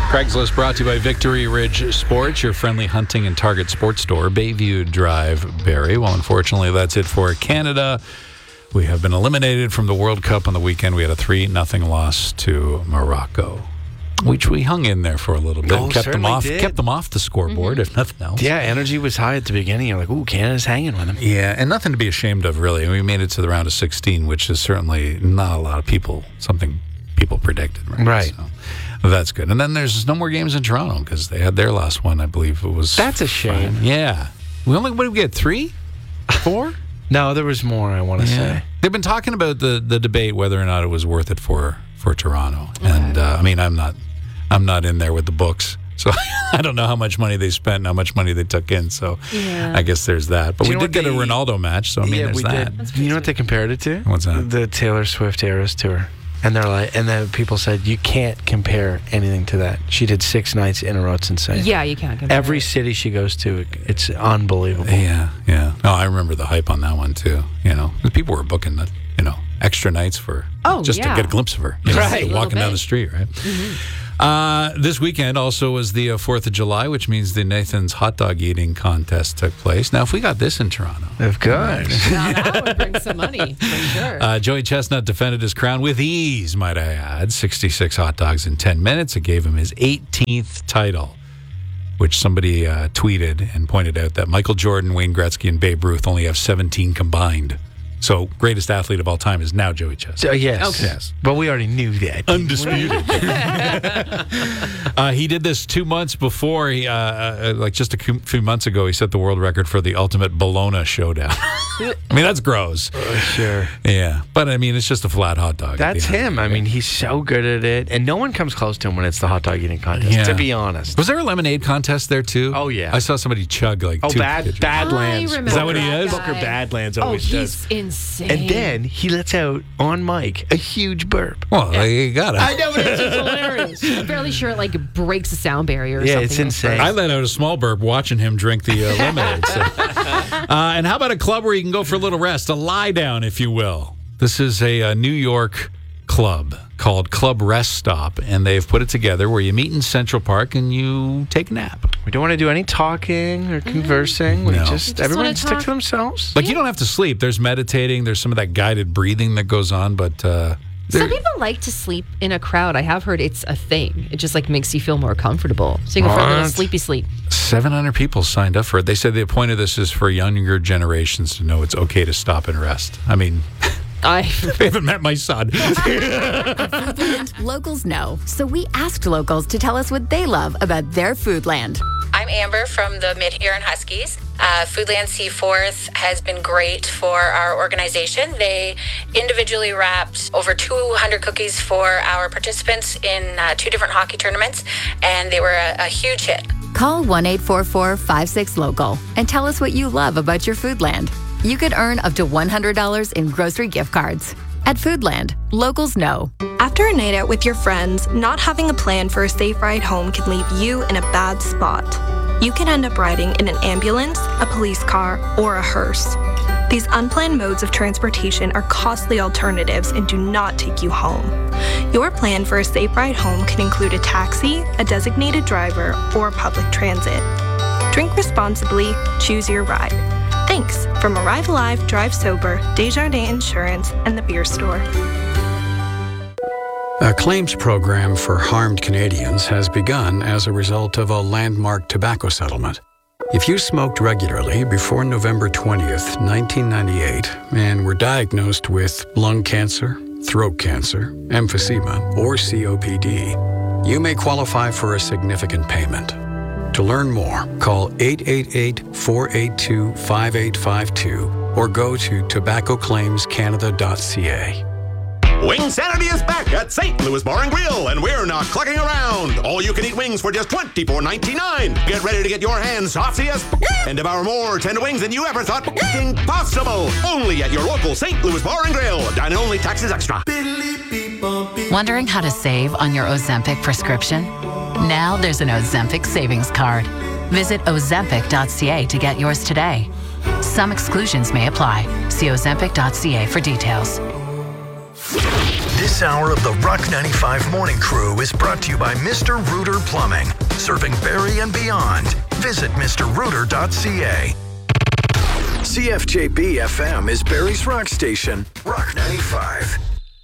Craigslist brought to you by Victory Ridge Sports, your friendly hunting and target sports store, Bayview Drive, Barrie. Well, unfortunately, that's it for Canada. We have been eliminated from the World Cup on the weekend. We had a 3-0 loss to Morocco, which we hung in there for a little bit. Kept them off the scoreboard, if nothing else. Yeah, energy was high at the beginning. You're like, ooh, Canada's hanging with them. Yeah, and nothing to be ashamed of, really. We made it to the round of 16, which is certainly not a lot of people, something people predicted. Right. So that's good. And then there's no more games in Toronto because they had their last one, I believe it was. That's a shame. Yeah. What did we get, 3? 4? No, there was more, I want to say. They've been talking about the debate whether or not it was worth it for Toronto. Okay. And, I mean, I'm not in there with the books, so I don't know how much money they spent and how much money they took in, so I guess there's that. But we did get a Ronaldo match, so I mean, there's that. You know what they compared it to? What's that? The Taylor Swift Eras Tour. And they're like, and then people said, you can't compare anything to that. She did 6 nights in a row. It's insane. Yeah, you can't compare. Every city she goes to, it's unbelievable. Yeah. No, I remember the hype on that one too. People were booking the, extra nights for to get a glimpse of her. Right. Walking down the street, right? Mm-hmm. This weekend also was the 4th of July, which means the Nathan's hot dog eating contest took place. Now, if we got this in Toronto. Of course. Now that would bring some money, for sure. Joey Chestnut defended his crown with ease, might I add. 66 hot dogs in 10 minutes. It gave him his 18th title, which somebody tweeted and pointed out that Michael Jordan, Wayne Gretzky, and Babe Ruth only have 17 combined. So, greatest athlete of all time is now Joey Chestnut. Yes. Okay. Yes. But we already knew that. Undisputed. He did this 2 months before. Just a few months ago, he set the world record for the ultimate Bologna showdown. I mean, that's gross. Sure. Yeah. But, I mean, it's just a flat hot dog. That's him. I mean, he's so good at it. And no one comes close to him when it's the hot dog eating contest, to be honest. Was there a lemonade contest there, too? Oh, yeah. I saw somebody chug, two Badlands. Is that what he is? Booker Badlands always does. He's insane. And then he lets out, on mic, a huge burp. Well, you got it. I know, but it's just hilarious. I'm fairly sure it breaks the sound barrier or something. Yeah, it's insane. I let out a small burp watching him drink the lemonade. So. And how about a club where you can go for a little rest, a lie down, if you will? This is a New York club called Club Rest Stop, and they've put it together where you meet in Central Park and you take a nap. We don't want to do any talking or conversing. We No. just everyone stick to themselves. You don't have to sleep. There's meditating. There's some of that guided breathing that goes on, but some people like to sleep in a crowd. I have heard it's a thing. It just makes you feel more comfortable. So you go for a little sleepy sleep. 700 people signed up for it. They said the point of this is for younger generations to know it's okay to stop and rest. I mean, I haven't met my son. Foodland, locals know. So we asked locals to tell us what they love about their Foodland. I'm Amber from the Mid-Huron Huskies. Foodland Seaforth has been great for our organization. They individually wrapped over 200 cookies for our participants in 2 different hockey tournaments, and they were a huge hit. Call 1-844-56-LOCAL and tell us what you love about your Foodland. You could earn up to $100 in grocery gift cards. At Foodland, locals know. After a night out with your friends, not having a plan for a safe ride home can leave you in a bad spot. You can end up riding in an ambulance, a police car, or a hearse. These unplanned modes of transportation are costly alternatives and do not take you home. Your plan for a safe ride home can include a taxi, a designated driver, or public transit. Drink responsibly, choose your ride. Thanks from Arrive Alive, Drive Sober, Desjardins Insurance, and the Beer Store. A claims program for harmed Canadians has begun as a result of a landmark tobacco settlement. If you smoked regularly before November 20th, 1998, and were diagnosed with lung cancer, throat cancer, emphysema, or COPD, you may qualify for a significant payment. To learn more, call 888-482-5852 or go to tobaccoclaimscanada.ca. Wing Sanity is back at St. Louis Bar and Grill, and we're not clucking around. All you can eat wings for just $24.99. Get ready to get your hands saucy as and devour more tender wings than you ever thought possible. Only at your local St. Louis Bar and Grill. Dine only, taxes extra. Wondering how to save on your Ozempic prescription? Now there's an Ozempic savings card. Visit ozempic.ca to get yours today. Some exclusions may apply. See ozempic.ca for details. This hour of the Rock 95 Morning Crew is brought to you by Mr. Rooter Plumbing, serving Barrie and beyond. Visit mrrooter.ca. CFJB FM is Barrie's rock station, Rock 95.